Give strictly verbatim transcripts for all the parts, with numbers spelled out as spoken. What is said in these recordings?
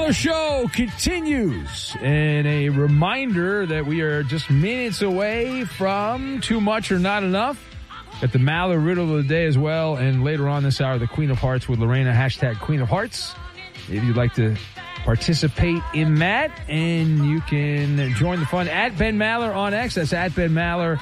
Maller Show continues. And a reminder that we are just minutes away from Too Much or Not Enough. Got the Maller Riddle of the Day as well. And later on this hour, the Queen of Hearts with Lorena. Hashtag Queen of Hearts. If you'd like to participate in that. And you can join the fun at Ben Maller on X. That's at Ben Maller.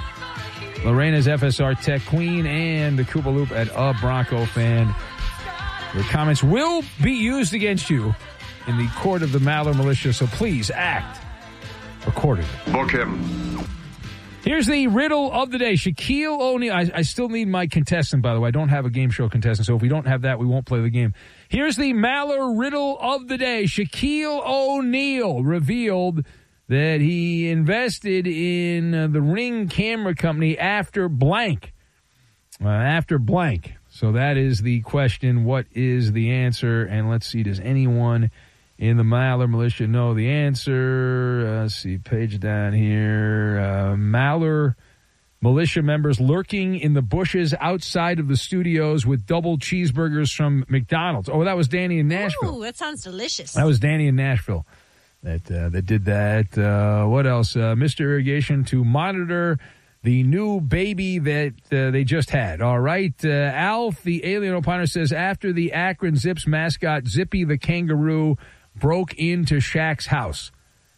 Lorena's F S R Tech Queen. And the Koopa Loop at A Bronco Fan. Your comments will be used against you in the court of the Maller Militia, so please act accordingly. Book him. Here's the riddle of the day. Shaquille O'Neal. I, I still need my contestant, by the way. I don't have a game show contestant, so if we don't have that, we won't play the game. Here's the Maller riddle of the day. Shaquille O'Neal revealed that he invested in uh, the Ring Camera Company after blank. Uh, after blank. So that is the question. What is the answer? And let's see, does anyone in the Maller Militia know the answer? Uh, let's see, page down here. Uh, Maller Militia members lurking in the bushes outside of the studios with double cheeseburgers from McDonald's. Oh, that was Danny in Nashville. Ooh, that sounds delicious. That was Danny in Nashville that, uh, that did that. Uh, what else? Uh, Mister Irrigation to monitor the new baby that uh, they just had. All right. Uh, Alf, the alien opiner, says after the Akron Zips mascot, Zippy the kangaroo, broke into Shaq's house.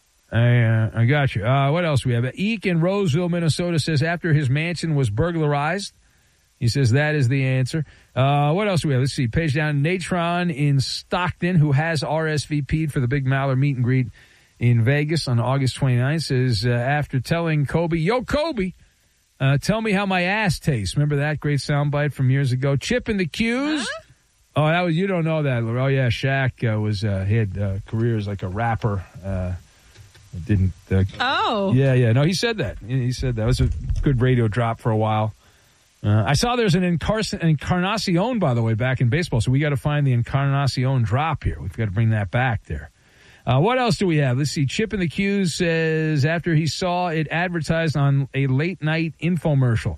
I, uh, I got you. Uh, what else we have? Eek in Roseville, Minnesota, says after his mansion was burglarized. He says that is the answer. Uh, what else do we have? Let's see. Page down. Natron in Stockton, who has R S V P'd for the big Maller meet and greet in Vegas on August twenty-ninth, says uh, after telling Kobe, yo, Kobe, Uh, tell me how my ass tastes. Remember that great soundbite from years ago? Chip in the Q's. Huh? Oh, that was, you don't know that. Oh, yeah, Shaq uh, was, uh, he had uh, career as like a rapper. Uh, didn't. Uh, oh. Yeah, yeah. No, he said that. He said that. It was a good radio drop for a while. Uh, I saw there's an Encar- Encarnacion, by the way, back in baseball. So we got to find the Encarnacion drop here. We've got to bring that back there. Uh, what else do we have? Let's see. Chip in the Q's says after he saw it advertised on a late-night infomercial.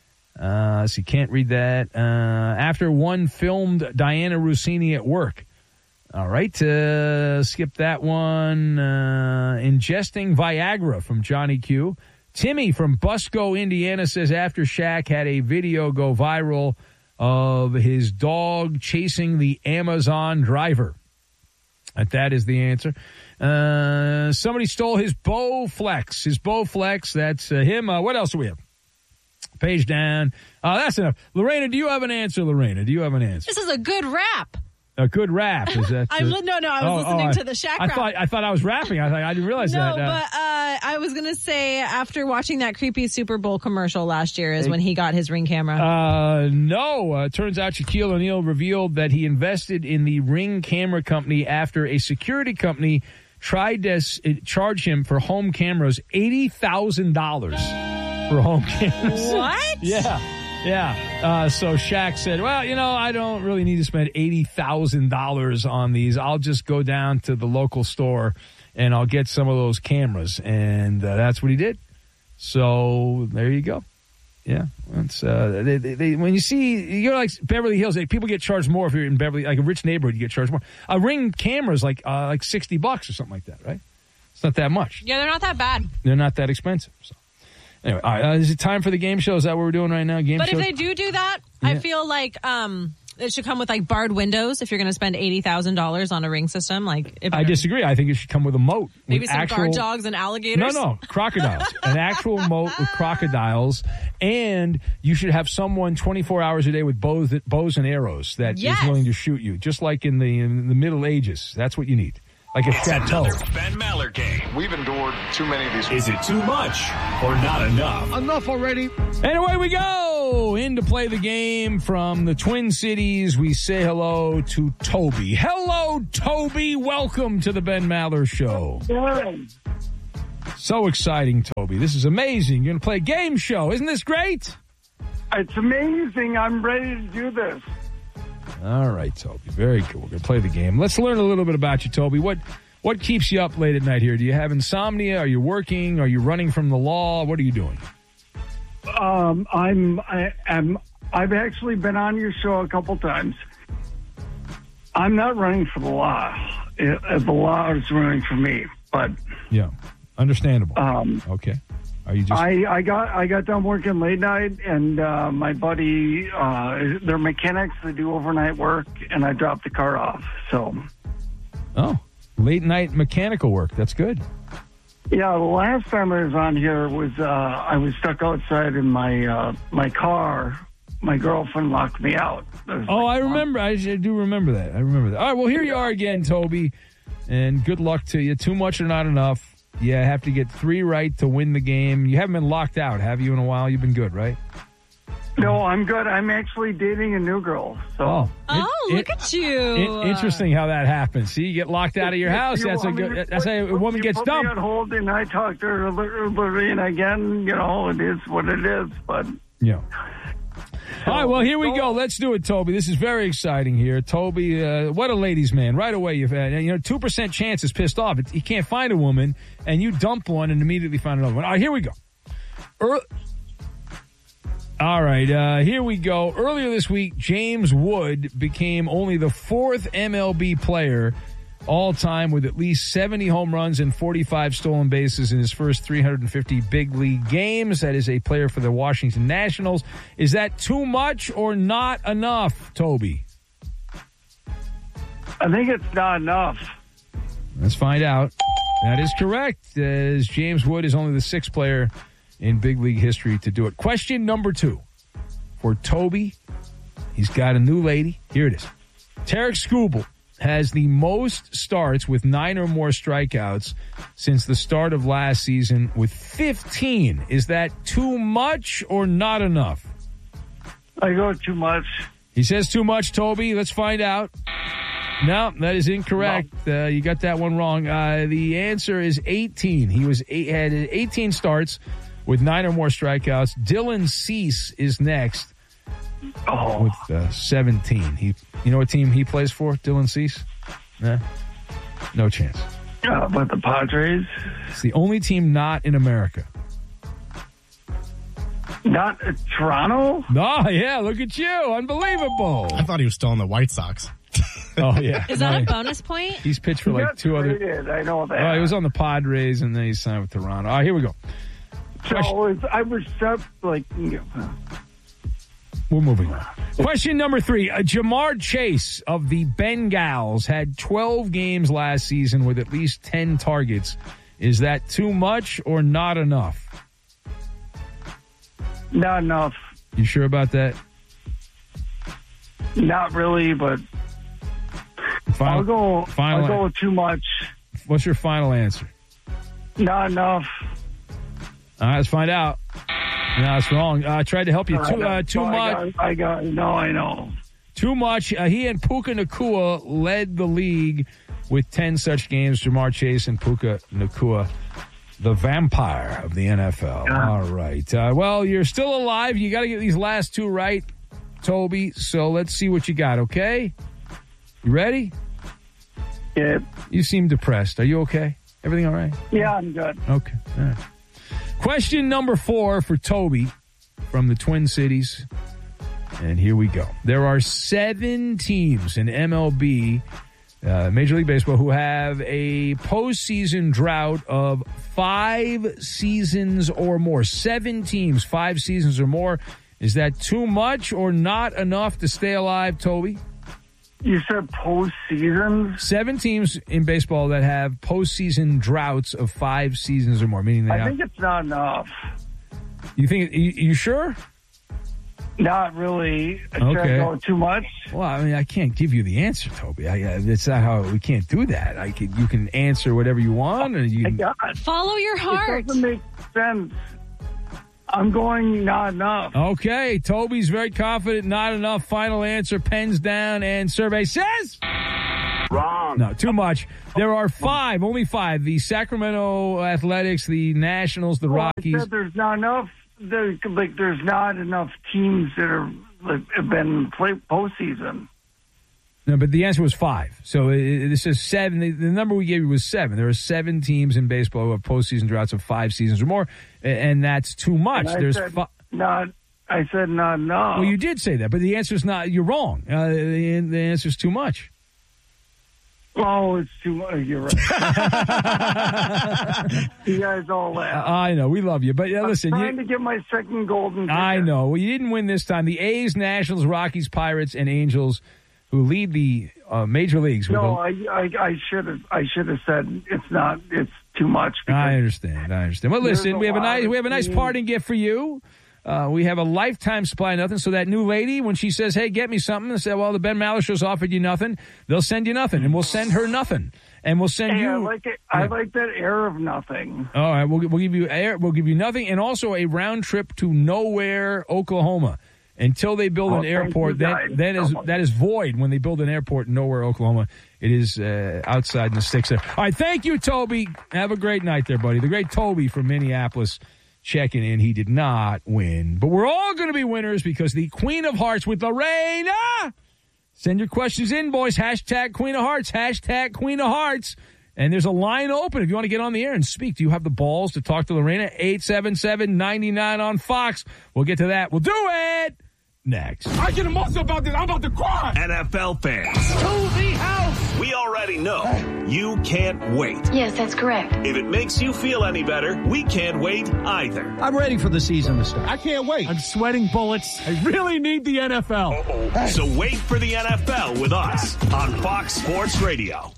Uh, let's see. Can't read that. Uh, after one filmed Diana Rossini at work. All right. Uh, skip that one. Uh, ingesting Viagra from Johnny Q. Timmy from Busco, Indiana, says after Shaq had a video go viral of his dog chasing the Amazon driver. That is the answer. Uh, somebody stole his Bowflex. His Bowflex, that's uh, him. Uh, what else do we have? Page down. Uh, that's enough. Lorena, do you have an answer, Lorena? Do you have an answer? This is a good rap. A good rap. Is that? I'm, no, no, I was oh, listening oh, to the Shaq I rap. thought I thought I was rapping. I thought I didn't realize no, that. No, Uh, but uh, I was going to say after watching that creepy Super Bowl commercial last year is when he got his Ring camera. Uh, no. Uh, turns out Shaquille O'Neal revealed that he invested in the Ring Camera Company after a security company tried to s- charge him for home cameras eighty thousand dollars for home cameras. What? Yeah. Yeah. Uh, so Shaq said, well, you know, I don't really need to spend eighty thousand dollars on these. I'll just go down to the local store and I'll get some of those cameras. And uh, that's what he did. So there you go. Yeah. That's, uh, they, they, they, when you see, you're like Beverly Hills, like, people get charged more if you're in Beverly, like a rich neighborhood, you get charged more. A Ring camera is like, uh, like sixty bucks or something like that, right? It's not that much. Yeah, they're not that bad. They're not that expensive. So. Anyway, all right, uh, is it time for the game show? Is that what we're doing right now? Game but show? If they do do that, Yeah. I feel like um, it should come with like barred windows if you're going to spend eighty thousand dollars on a Ring system. Like, if I disagree. I think it should come with a moat. Maybe with some actual, guard dogs and alligators. No, no, crocodiles. An actual moat with crocodiles, and you should have someone twenty-four hours a day with bows, bows and arrows that Yes. is willing to shoot you, just like in the in the Middle Ages. That's what you need. Like a It's chateau. another Ben Maller game. We've endured too many of these. Is it too much or not enough? Enough already. And away we go. In to play the game from the Twin Cities, we say hello to Toby. Hello, Toby. Welcome to the Ben Maller Show. So exciting, Toby. This is amazing. You're going to play a game show. Isn't this great? It's amazing. I'm ready to do this. All right, Toby. Very cool. We're going to play the game. Let's learn a little bit about you, Toby. What what keeps you up late at night here? Do you have insomnia? Are you working? Are you running from the law? What are you doing? Um, I'm, I am, I've actually been on your show a couple times. I'm not running for the law. it, it belongs running for me. But Yeah, understandable. um, Okay. Are you just? I, I got I got done working late night, and uh, my buddy, uh, they're mechanics. They do overnight work, and I dropped the car off. So, Oh, late night mechanical work. That's good. yeah, the last time I was on here was uh, I was stuck outside in my uh, my car. My girlfriend locked me out. There's Oh, like I one- remember. I do remember that. I remember that. All right. Well, here you are again, Toby, and good luck to you. Too much or not enough? Yeah, have to get three right to win the game. You haven't been locked out, have you, in a while? You've been good, right? No, I'm good. I'm actually dating a new girl. So. Oh, Oh, it- look it- at you. it- interesting how that happens. See, you get locked out of your house. You That's a want me good. to That's how a put- woman you gets put me dumped. on hold, and I talked to her, Lorraine again. You know, it is what it is. But Yeah. All right, well, here we go. Let's do it, Toby. This is very exciting here. Toby, uh, what a ladies' man. Right away, you've had, you know, two percent chance is pissed off. It, you can't find a woman, and you dump one and immediately find another one. All right, here we go. Ear- All right, uh, here we go. Earlier this week, James Wood became only the fourth M L B player all time with at least seventy home runs and forty-five stolen bases in his first three hundred fifty big league games. That is a player for the Washington Nationals. Is that too much or not enough, Toby? I think it's not enough. Let's find out. That is correct, as James Wood is only the sixth player in big league history to do it. Question number two for Toby. He's got a new lady. Here it is. Tarek Skubal has the most starts with nine or more strikeouts since the start of last season with fifteen. Is that too much or not enough? I go too much. He says too much, Toby. Let's find out. No, that is incorrect. Uh, you got that one wrong. Uh, the answer is eighteen. He was eight, had eighteen starts with nine or more strikeouts. Dylan Cease is next Oh, with uh, seventeen. He, you know what team he plays for? Dylan Cease? Nah, no chance. uh, but the Padres, It's the only team not in America. not uh, Toronto. Oh yeah, look at you, unbelievable. I thought he was still on the White Sox. Oh yeah, Is that No, a bonus point? He's pitched for He like got two other. traded, I know that. Oh, he was on the Padres and then he signed with Toronto. All right, here we go. so it's, I was up like. You know, We're moving on. Question number three. Uh, Jamar Chase of the Bengals had twelve games last season with at least ten targets. Is that too much or not enough? not enough. You sure about that? Not really, but Final, I'll go. final I'll go with too much. What's your final answer? Not enough. All right, let's find out. No, that's wrong. Uh, I tried to help you. Too, uh, too I much. Got, I got. No, I know. Too much. Uh, he and Puka Nakua led the league with ten such games. Jamar Chase and Puka Nakua, the vampire of the N F L. Yeah. All right. Uh, well, you're still alive. You got to get these last two right, Toby. So let's see what you got, okay? You ready? Yeah, You seem depressed. Are you okay? Everything all right? yeah, I'm good. Okay. All right. Question number four for Toby from the Twin Cities. And here we go. There are seven teams in M L B, uh, Major League Baseball, who have a postseason drought of five seasons or more. Seven teams, five seasons or more. Is that too much or not enough to stay alive, Toby? You said postseason. Seven teams in baseball that have postseason droughts of five seasons or more, meaning they I have. think it's not enough. You think? You, you sure? Not really. Should Okay. I go too much? Well, I mean, I can't give you the answer, Toby. I, uh, that's not how we can't do that. I can, you can answer whatever you want, and you My can. God, Follow your it heart. doesn't make sense. I'm going not enough. Okay, Toby's very confident. Not enough. Final answer. Pens down, and survey says Wrong. no. Too much. There are five, only five. The Sacramento Athletics, the Nationals, the Well, I Rockies. said there's not enough. There, like, there's not enough teams that are like, have been play postseason. No, but the answer was five. So it, it, this is seven. The, the number we gave you was seven. There are seven teams in baseball who have postseason droughts of five seasons or more, and, and that's too much. And I There's said fi- not. I said not enough. Well, you did say that, but the answer is not. You're wrong. Uh, the, the answer is too much. Oh, it's too much. You're right. You guys all laugh. I know. We love you. But yeah, listen. I'm trying you, to get my second golden ticket. I know. Well, you didn't win this time. The A's, Nationals, Rockies, Pirates, and Angels, who lead the uh, major leagues. No, I, I, I should have. I should have said it's not. It's too much. I understand. I understand. Well, listen. We have a nice. We have a nice parting gift for you. Uh, we have a lifetime supply of nothing. So that new lady, when she says, hey, get me something, and say, well, the Ben Maller Show's offered you nothing, they'll send you nothing. And we'll send her nothing. And we'll send hey, you. I like it. I like that air of nothing. All right. We'll, we'll give you air. We'll give you nothing. And also a round trip to Nowhere, Oklahoma. Until they build oh, an airport, that, that, is, that is void when they build an airport in Nowhere, Oklahoma. It is uh, outside in the sticks there. All right. Thank you, Toby. Have a great night there, buddy. The great Toby from Minneapolis. Checking in. He did not win. But we're all going to be winners because the Queen of Hearts with Lorena. Send your questions in, boys. Hashtag Queen of Hearts. Hashtag Queen of Hearts. And there's a line open if you want to get on the air and speak. Do you have the balls to talk to Lorena? eight seven seven, nine nine on Fox. We'll get to that. We'll do it next. I get emotional about this. I'm about to cry. N F L fans. To the house. We already know you can't wait. Yes, that's correct. If it makes you feel any better, we can't wait either. I'm ready for the season to start. I can't wait. I'm sweating bullets. I really need the N F L. Uh-oh. So wait for the N F L with us on Fox Sports Radio.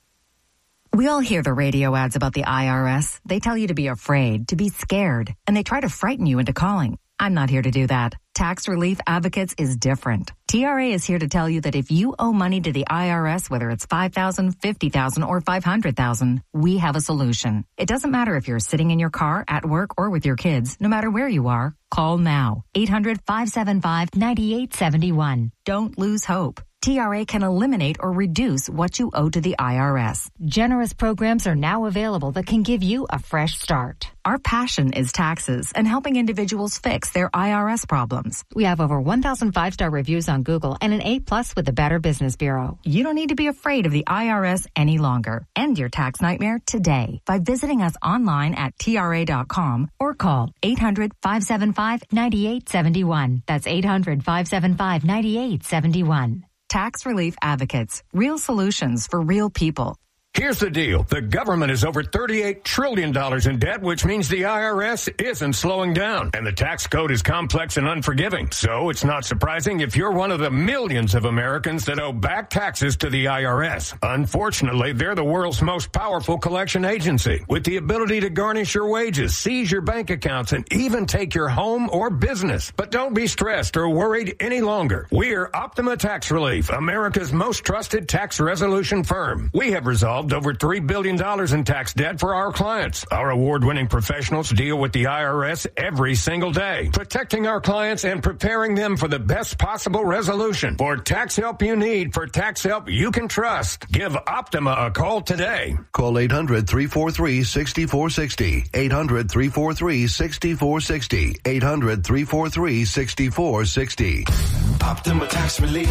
We all hear the radio ads about the I R S. They tell you to be afraid, to be scared, and they try to frighten you into calling. I'm not here to do that. Tax Relief Advocates is different. T R A is here to tell you that if you owe money to the I R S, whether it's five thousand dollars, fifty thousand dollars, or five hundred thousand dollars, we have a solution. It doesn't matter if you're sitting in your car, at work, or with your kids. No matter where you are, call now. eight hundred, five seven five, nine eight seven one. Don't lose hope. T R A can eliminate or reduce what you owe to the I R S. Generous programs are now available that can give you a fresh start. Our passion is taxes and helping individuals fix their I R S problems. We have over one thousand five-star reviews on Google and an A plus with the Better Business Bureau. You don't need to be afraid of the I R S any longer. End your tax nightmare today by visiting us online at T R A dot com or call eight hundred, five seven five, nine eight seven one. That's eight hundred, five seven five, nine eight seven one. Tax Relief Advocates. Real solutions for real people. Here's the deal. The government is over thirty-eight trillion dollars in debt, which means the I R S isn't slowing down. And the tax code is complex and unforgiving. So it's not surprising if you're one of the millions of Americans that owe back taxes to the I R S. Unfortunately, they're the world's most powerful collection agency with the ability to garnish your wages, seize your bank accounts, and even take your home or business. But don't be stressed or worried any longer. We're Optima Tax Relief, America's most trusted tax resolution firm. We have resolved over three billion dollars in tax debt for our clients. Our award-winning professionals deal with the I R S every single day, protecting our clients and preparing them for the best possible resolution. For tax help you need, for tax help you can trust, give Optima a call today. Call eight hundred, three four three, six four six zero, eight hundred, three four three, six four six zero, eight hundred, three four three, six four six zero. Optima Tax Relief.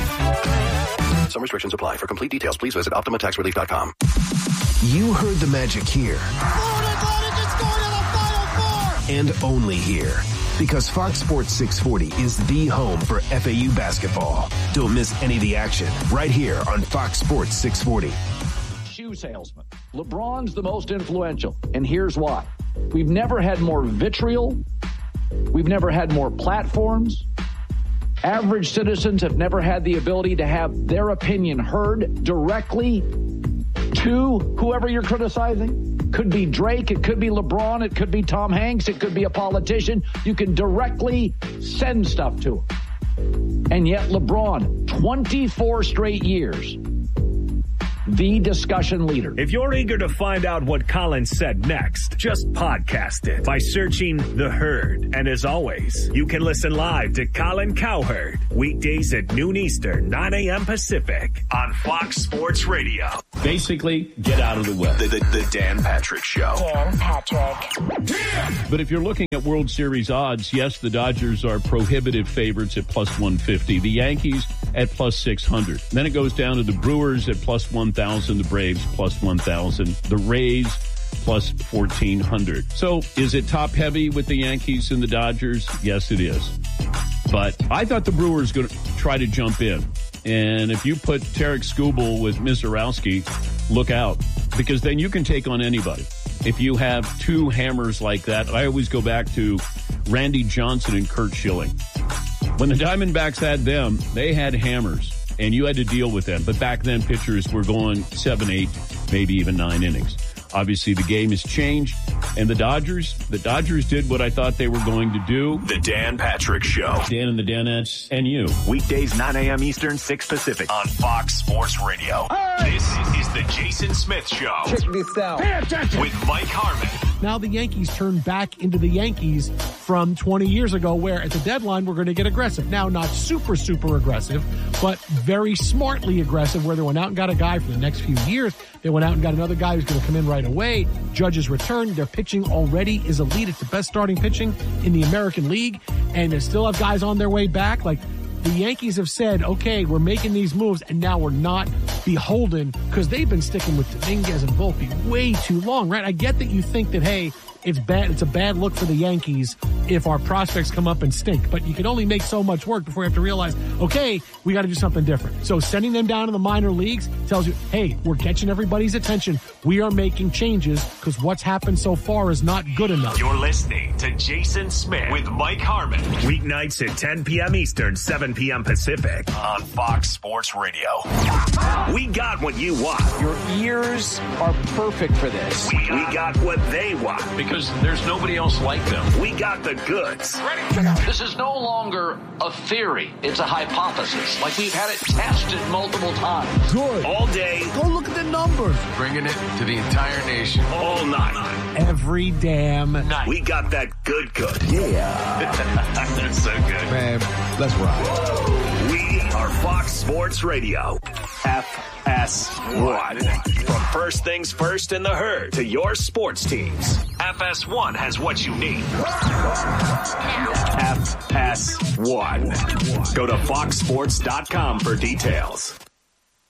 Some restrictions apply. For complete details, please visit optima tax relief dot com. You heard the magic here. And only here. Because Fox Sports six forty is the home for F A U basketball. Don't miss any of the action right here on Fox Sports six forty. Shoe salesman. LeBron's the most influential, and here's why. We've never had more vitriol. We've never had more platforms. Average citizens have never had the ability to have their opinion heard directly to whoever you're criticizing. Could be Drake, it could be LeBron, it could be Tom Hanks, it could be a politician. You can directly send stuff to him. And yet LeBron, twenty-four straight years, the discussion leader. If you're eager to find out what Colin said next, just podcast it by searching The Herd. And as always, you can listen live to Colin Cowherd weekdays at noon Eastern, nine a.m. Pacific on Fox Sports Radio. Basically, get out of the way. The, the, the Dan Patrick Show. Dan Patrick. But if you're looking at World Series odds, yes, the Dodgers are prohibitive favorites at plus one fifty. The Yankees at plus six hundred. Then it goes down to the Brewers at plus one thousand, the Braves plus one thousand, the Rays plus fourteen hundred. So is it top heavy with the Yankees and the Dodgers? Yes, it is. But I thought the Brewers going to try to jump in. And if you put Tarek Skubal with Mizorowski, look out, because then you can take on anybody. If you have two hammers like that, I always go back to Randy Johnson and Curt Schilling. When the Diamondbacks had them, they had hammers, and you had to deal with them. But back then, pitchers were going seven, eight, maybe even nine innings. Obviously, the game has changed, and the Dodgers, the Dodgers did what I thought they were going to do. The Dan Patrick Show. Dan and the Danettes and you. Weekdays, nine a.m. Eastern, six Pacific on Fox Sports Radio. Hey! This is the Jason Smith Show. Check this out. Pay attention. With Mike Harmon. Now the Yankees turn back into the Yankees from twenty years ago, where at the deadline we're going to get aggressive. Now, not super, super aggressive, but very smartly aggressive, where they went out and got a guy for the next few years. They went out and got another guy who's going to come in right away. Judge's return. Their pitching already is elite. It's the best starting pitching in the American League, and they still have guys on their way back. Like, the Yankees have said, okay, we're making these moves, and now we're not beholden, because they've been sticking with Dominguez and Volpe way too long, right? I get that you think that, hey, it's bad. It's a bad look for the Yankees if our prospects come up and stink, but you can only make so much work before you have to realize, okay, we got to do something different. So sending them down to the minor leagues tells you, hey, we're catching everybody's attention. We are making changes, because what's happened so far is not good enough. You're listening to Jason Smith with Mike Harmon. Weeknights at ten p.m. Eastern, seven p.m. Pacific on Fox Sports Radio. We got what you want. Your ears are perfect for this. We, we got what they want. Because there's nobody else like them. We got the goods. This is no longer a theory. It's a hypothesis. Like, we've had it tested multiple times. Good. All day. Go look at the numbers. Bringing it to the entire nation. All night. Every damn night. We got that good good. Yeah. That's so good. Man, let's rock. We are Fox Sports Radio. F S one. From first things first in the herd to your sports teams, F S one has what you need. F S one. Go to fox sports dot com for details.